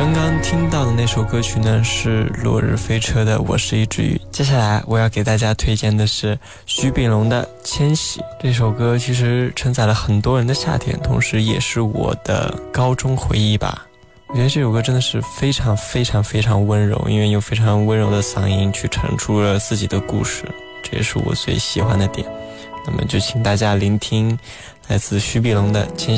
刚刚听到的那首歌曲呢，是落日飞车的《我是一只鱼》。接下来我要给大家推荐的是徐秉龙的《迁徙》。这首歌其实承载了很多人的夏天，同时也是我的高中回忆吧。我觉得这首歌真的是非常非常非常温柔，因为用非常温柔的嗓音去陈述了自己的故事，这也是我最喜欢的点。那么就请大家聆听来自徐秉龙的《迁徙》。